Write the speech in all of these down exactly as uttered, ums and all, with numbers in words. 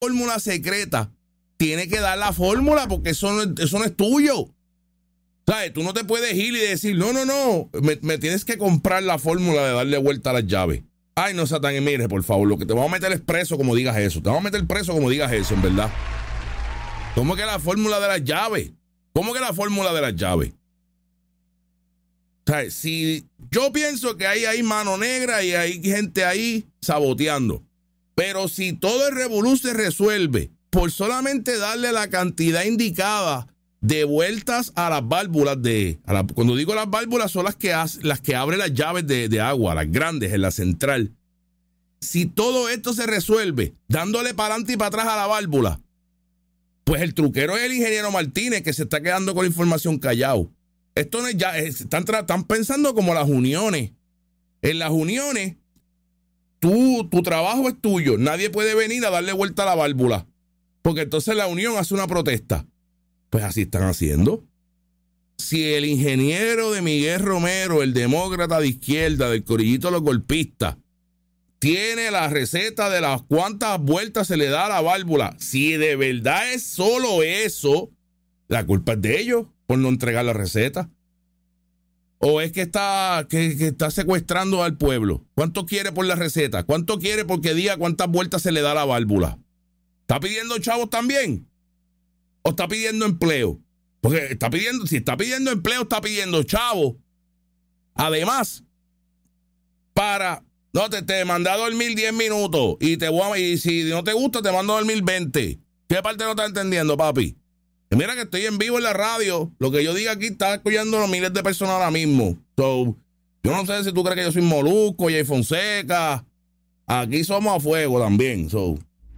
fórmula secreta, tiene que dar la fórmula porque eso no, eso no es tuyo. ¿Sabes? Tú no te puedes ir y decir, no, no, no, me, me tienes que comprar la fórmula de darle vuelta a las llaves. Ay, no, Satán, y mire, por favor, lo que te vamos a meter es preso como digas eso. Te vamos a meter preso como digas eso, en verdad. ¿Cómo que la fórmula de las llaves? ¿Cómo que la fórmula de las llaves? O sea, si yo pienso que hay ahí mano negra y hay gente ahí saboteando, pero si todo el revolú se resuelve por solamente darle la cantidad indicada de vueltas a las válvulas de... A la, cuando digo las válvulas son las que, hace, las que abren las llaves de, de agua, las grandes en la central. Si todo esto se resuelve dándole para adelante y para atrás a la válvula, pues el truquero es el ingeniero Martínez que se está quedando con la información callado. Esto no es ya, es, están, están pensando como las uniones. En las uniones, tú, tu trabajo es tuyo. Nadie puede venir a darle vuelta a la válvula. Porque entonces la unión hace una protesta. Pues así están haciendo. Si el ingeniero de Miguel Romero, el demócrata de izquierda, del corillito de los golpistas, tiene la receta de las cuántas vueltas se le da a la válvula, si de verdad es solo eso, la culpa es de ellos por no entregar la receta. ¿O es que está, que, que está secuestrando al pueblo? ¿Cuánto quiere por la receta? ¿Cuánto quiere porque diga cuántas vueltas se le da a la válvula? ¿Está pidiendo chavos también? ¿O está pidiendo empleo? Porque está pidiendo, si está pidiendo empleo, está pidiendo chavos. Además, para, no, te, te mandé a dormir diez minutos y te voy a, y si no te gusta, te mando a dormir veinte. ¿Qué parte no estás entendiendo, papi? Y mira que estoy en vivo en la radio. Lo que yo diga aquí está escuchando a miles de personas ahora mismo. So, yo no sé si tú crees que yo soy Molusco, Jay Fonseca. Aquí somos a fuego también. So,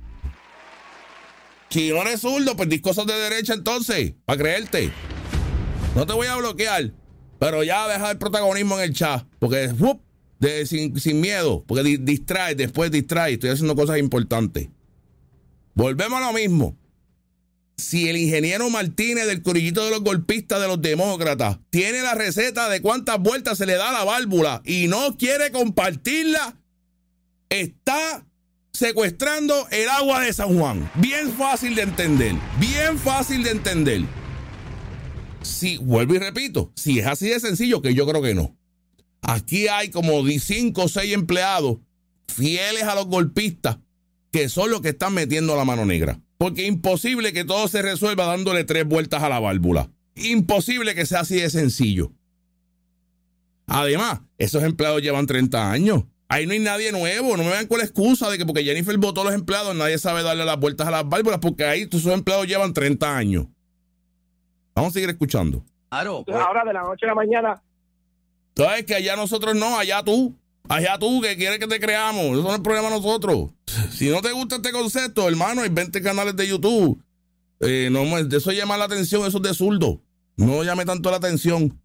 si no eres zurdo, pues dis cosas de derecha entonces, para creerte. No te voy a bloquear, pero ya deja el protagonismo en el chat, porque ¡up! De, sin, sin miedo, porque di, distrae, después distrae. Estoy haciendo cosas importantes. Volvemos a lo mismo. Si el ingeniero Martínez del corillito de los golpistas de los demócratas tiene la receta de cuántas vueltas se le da a la válvula y no quiere compartirla, está secuestrando el agua de San Juan. Bien fácil de entender. Bien fácil de entender. Si, vuelvo y repito, si es así de sencillo, que yo creo que no. Aquí hay como cinco o seis empleados fieles a los golpistas que son los que están metiendo la mano negra. Porque es imposible que todo se resuelva dándole tres vueltas a la válvula. Imposible que sea así de sencillo. Además, esos empleados llevan treinta años. Ahí no hay nadie nuevo. No me vean con la excusa de que porque Jennifer votó a los empleados, nadie sabe darle las vueltas a las válvulas, porque ahí esos empleados llevan treinta años. Vamos a seguir escuchando. Claro. Pues ahora de la noche a la mañana. Sabes que allá nosotros no, allá tú. Allá tú, que quieres que te creamos. Eso no es el problema de nosotros. Si no te gusta este concepto, hermano, hay veinte canales de YouTube. Eh, no, eso llama la atención, eso es de zurdo. No llame tanto la atención.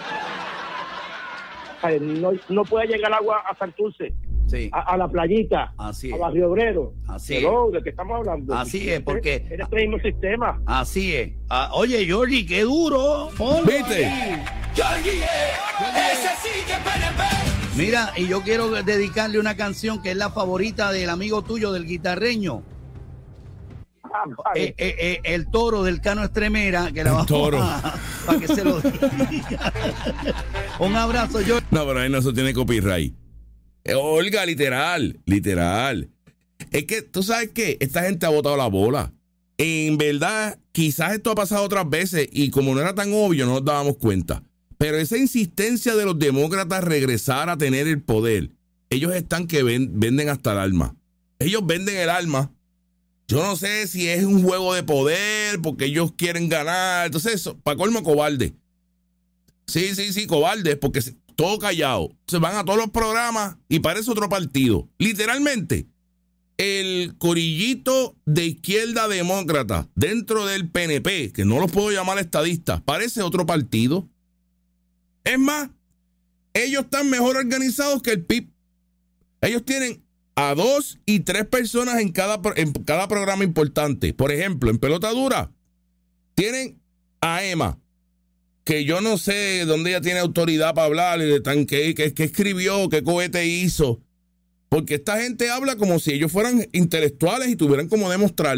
No, no puede llegar agua a Santurce, sí. a, a la playita, así a Barrio Obrero. Así Pero, es. ¿de qué estamos hablando? Así es, porque es el mismo sistema. Así es. Ah, oye, Jordi, qué duro. ¿Viste? Jordi, ese sí que P N P. Mira, y yo quiero dedicarle una canción que es la favorita del amigo tuyo, del guitarreño. Ah, vale. eh, eh, eh, el toro del Cano Estremera, que la El vamos toro. a, para que se lo diga. Un abrazo, Jordi. No, pero ahí no se tiene copyright. Eh, Olga, literal, literal. Es que, ¿tú sabes qué? Esta gente ha botado la bola. En verdad, quizás esto ha pasado otras veces y como no era tan obvio, no nos dábamos cuenta. Pero esa insistencia de los demócratas regresar a tener el poder, ellos están que ven, venden hasta el alma. Ellos venden el alma. Yo no sé si es un juego de poder, porque ellos quieren ganar. Entonces, para colmo, cobarde. Sí, sí, sí, cobarde, porque todo callado. Se van a todos los programas y parece otro partido. Literalmente, el corillito de izquierda demócrata dentro del P N P, que no los puedo llamar estadistas, parece otro partido. Es más, ellos están mejor organizados que el P I B. Ellos tienen a dos y tres personas en cada, en cada programa importante. Por ejemplo, en pelota dura, tienen a Emma, que yo no sé dónde ella tiene autoridad para hablar, de tan, qué, qué, qué escribió, qué cohete hizo, Porque esta gente habla como si ellos fueran intelectuales y tuvieran como demostrar.